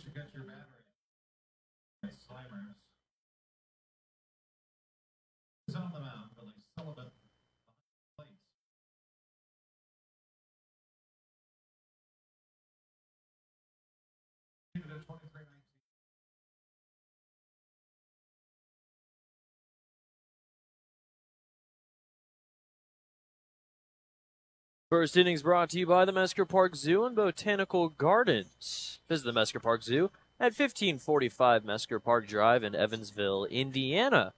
should get your battery. Slammers is on the mound. Billy Sullivan. First innings brought to you by the Mesker Park Zoo and Botanical Gardens. Visit the Mesker Park Zoo at 1545 Mesker Park Drive in Evansville, Indiana.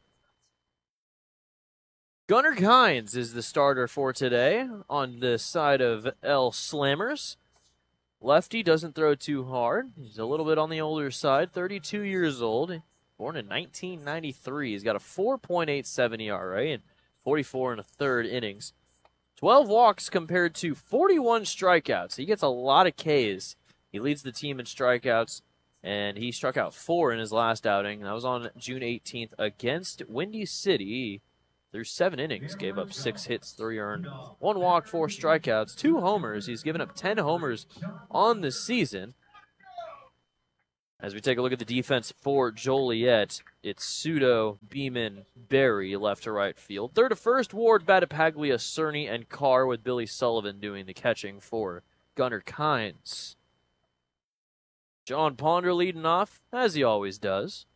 Gunnar Kynes is the starter for today on the side of L. Slammers. Lefty doesn't throw too hard. He's a little bit on the older side, 32 years old, born in 1993. He's got a 4.87 ERA and 44 and a third innings. 12 walks compared to 41 strikeouts. He gets a lot of Ks. He leads the team in strikeouts, and he struck out 4 in his last outing. That was on June 18th against Windy City. Through 7 innings, gave up 6 hits, 3 earned, 1 walk, 4 strikeouts, 2 homers. He's given up 10 homers on the season. As we take a look at the defense for Joliet, it's Pseudo, Beeman, Berry, left to right field. Third to first, Ward, Battipaglia, Cerny, and Carr, with Billy Sullivan doing the catching for Gunnar Kynes. John Ponder leading off, as he always does.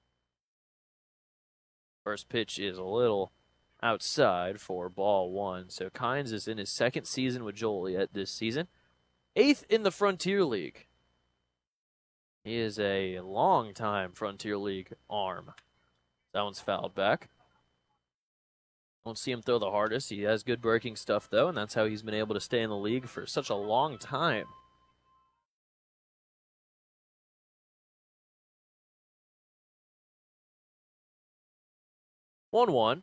First pitch is a little outside for ball 1. So Kynes is in his second season with Joliet this season. 8th in the Frontier League. He is a long-time Frontier League arm. That one's fouled back. Won't see him throw the hardest. He has good breaking stuff, though, and that's how he's been able to stay in the league for such a long time. One.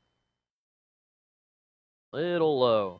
Little low.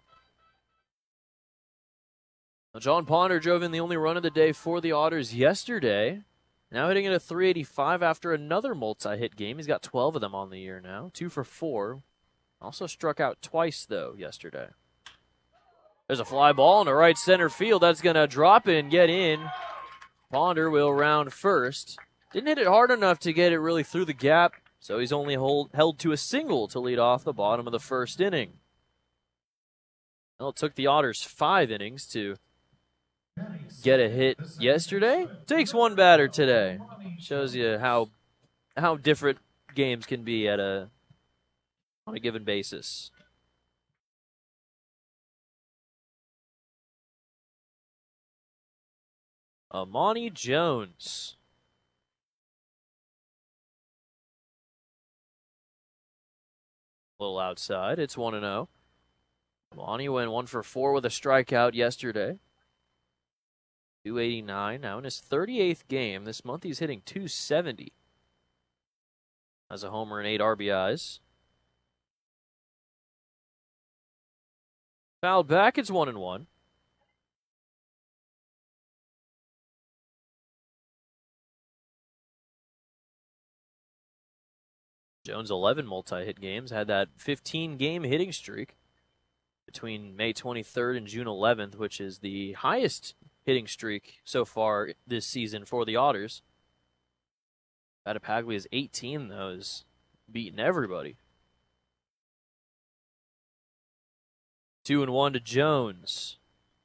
Now John Ponder drove in the only run of the day for the Otters yesterday. Now hitting at a 385 after another multi-hit game. He's got 12 of them on the year now. 2 for 4. Also struck out twice, though, yesterday. There's a fly ball in the right center field. That's going to drop and get in. Ponder will round first. Didn't hit it hard enough to get it really through the gap, so he's only held to a single to lead off the bottom of the first inning. Well, it took the Otters 5 innings to get a hit yesterday. Takes one batter today. Shows you how different games can be on a given basis. Amani Jones. A little outside. It's 1-0. Amani went 1 for 4 with a strikeout yesterday. 289. Now in his 38th game. This month he's hitting 270. Has a homer and 8 RBIs. Fouled back. It's 1-1. Jones 11 multi-hit games. Had that 15-game hitting streak between May 23rd and June 11th, which is the highest hitting streak so far this season for the Otters. Battapaglia's 18, though, is beating everybody. 2-1 to Jones.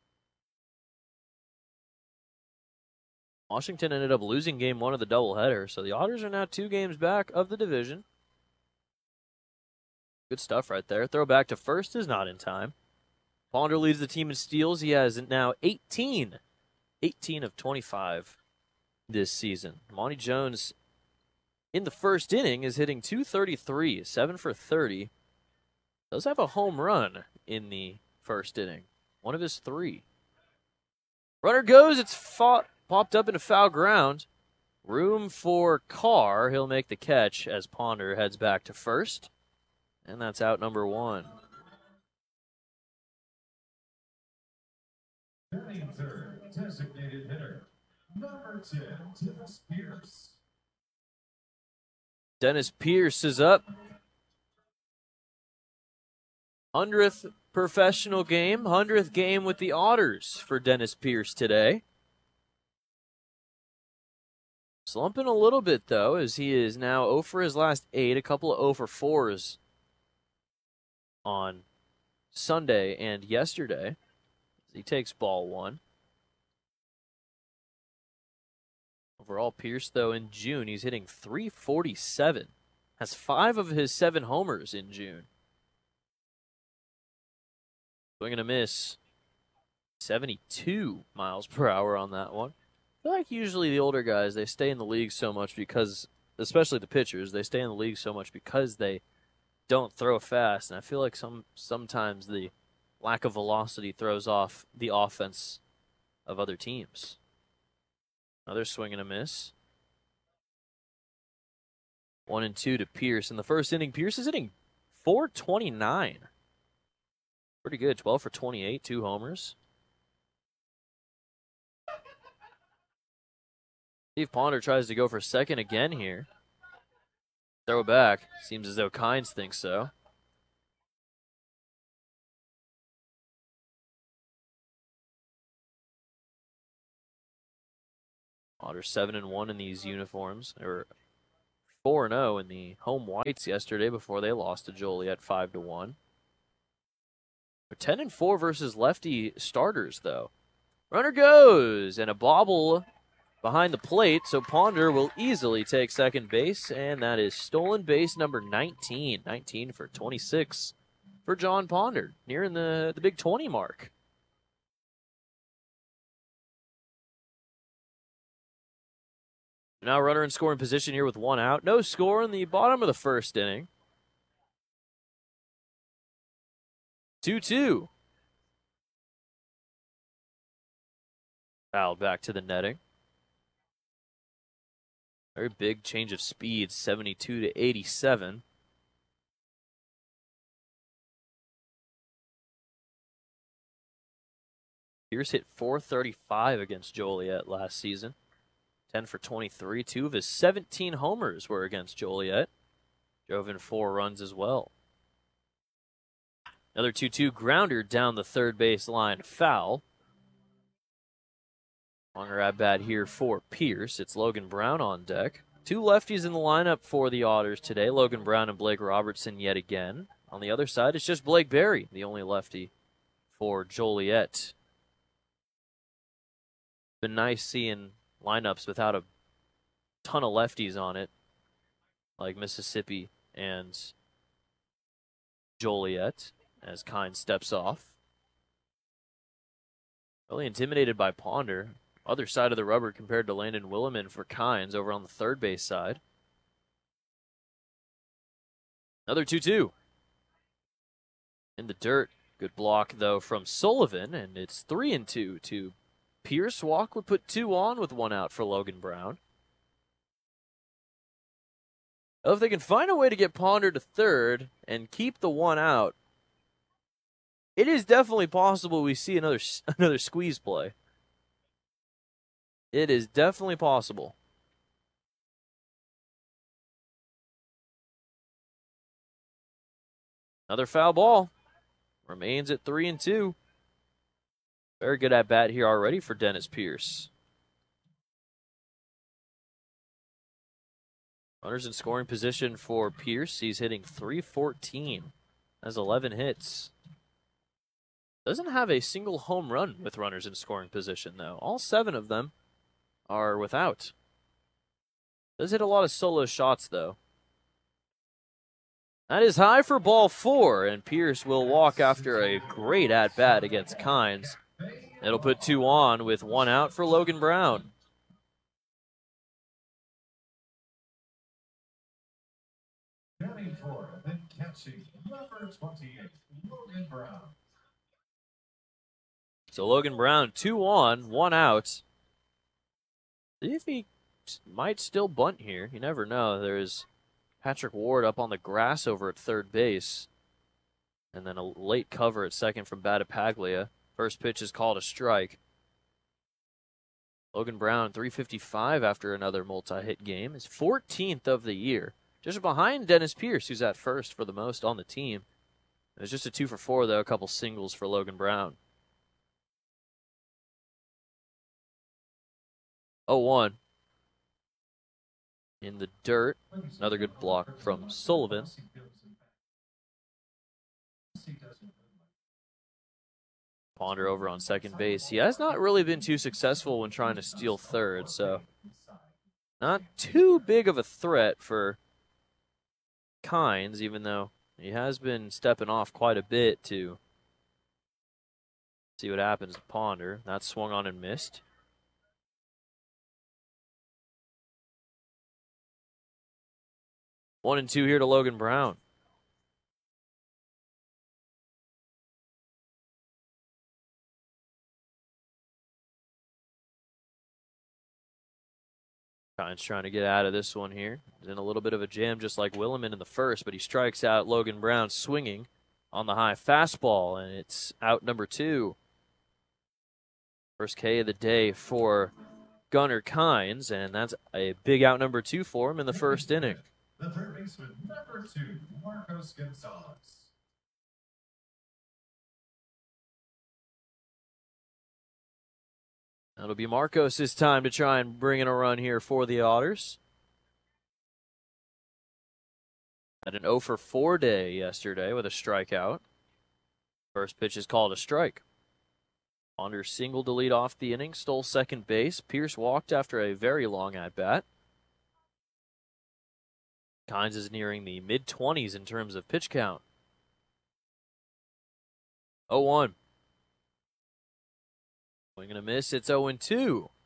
Washington ended up losing game 1 of the doubleheader, so the Otters are now 2 games back of the division. Good stuff right there. Throw back to first is not in time. Ponder leads the team in steals. He has now 18 of 25 this season. Monty Jones in the first inning is hitting .233, 7 for 30. Does have a home run in the first inning. One of his 3. Runner goes. It's popped up into foul ground. Room for Carr. He'll make the catch as Ponder heads back to first. And that's out number 1. Third designated hitter, number 10, Dennis Pierce. Dennis Pierce is up. 100th professional game, 100th game with the Otters for Dennis Pierce today. Slumping a little bit, though, as he is now 0 for his last 8, a couple of 0 for 4s on Sunday and yesterday. He takes ball 1. Overall, Pierce, though, in June, he's hitting .347. Has 5 of his 7 homers in June. Swing and a miss. 72 miles per hour on that one. I feel like usually the older guys, they stay in the league so much because, especially the pitchers, they stay in the league so much because they don't throw fast. And I feel like sometimes the lack of velocity throws off the offense of other teams. Another swing and a miss. 1-2 to Pierce. In the first inning, Pierce is hitting .429. Pretty good. 12 for 28, 2 homers. Steve Ponder tries to go for second again here. Throw back. Seems as though Kynes thinks so. Ponder 7-1 in these uniforms. They were 4-0 in the home whites yesterday before they lost to Joliet 5-1. They're 10-4 versus lefty starters, though. Runner goes, and a bobble behind the plate, so Ponder will easily take second base, and that is stolen base number 19. 19 for 26 for John Ponder, nearing the big 20 mark. Now runner in scoring position here with 1 out. No score in the bottom of the first inning. 2-2. Fouled back to the netting. Very big change of speed, 72 to 87. Pierce hit .435 against Joliet last season. 10 for 23. 2 of his 17 homers were against Joliet. Drove in 4 runs as well. Another 2-2 grounder down the third base line, foul. Longer at bat here for Pierce. It's Logan Brown on deck. 2 lefties in the lineup for the Otters today. Logan Brown and Blake Robertson yet again. On the other side, it's just Blake Berry, the only lefty for Joliet. Been nice seeing lineups without a ton of lefties on it, like Mississippi and Joliet, as Kynes steps off. Really intimidated by Ponder. Other side of the rubber compared to Landon Williman for Kynes over on the third base side. Another 2-2. In the dirt. Good block, though, from Sullivan, and it's 3-2 to Pierce. Walk would put 2 on with 1 out for Logan Brown. If they can find a way to get Ponder to third and keep the 1 out, it is definitely possible we see another squeeze play. It is definitely possible. Another foul ball. Remains at 3-2. Very good at bat here already for Dennis Pierce. Runners in scoring position for Pierce. He's hitting .314. Has 11 hits. Doesn't have a single home run with runners in scoring position, though. All 7 of them are without. Does hit a lot of solo shots, though. That is high for ball 4, and Pierce will walk after a great at-bat against Kynes. It'll put 2 on with 1 out for Logan Brown. Batting fourth and catching number 28, Logan Brown. So Logan Brown, 2 on, 1 out. See if he might still bunt here. You never know. There's Patrick Ward up on the grass over at third base. And then a late cover at second from Battipaglia. First pitch is called a strike. Logan Brown, .355 after another multi-hit game. His 14th of the year. Just behind Dennis Pierce, who's at first for the most on the team. It was just a 2 for 4, though. A couple singles for Logan Brown. 0-1. in the dirt. Another good block from Sullivan. Ponder over on second base. He has not really been too successful when trying to steal third, so not too big of a threat for Kynes, even though he has been stepping off quite a bit to see what happens to Ponder. That swung on and missed. One and two here to Logan Brown. Kynes trying to get out of this one here. He's in a little bit of a jam, just like Williman in the first, but he strikes out Logan Brown swinging on the high fastball, and it's out number 2. First K of the day for Gunnar Kynes, and that's a big out number 2 for him in the first inning. The third baseman, number 2, Marcos Gonzalez. That'll be Marcos' time to try and bring in a run here for the Otters. Had an 0 for 4 day yesterday with a strikeout. First pitch is called a strike. Ponder singled to lead off the inning, stole second base. Pierce walked after a very long at-bat. Kynes is nearing the mid-20s in terms of pitch count. 0-1. Swing and a miss, it's 0-2.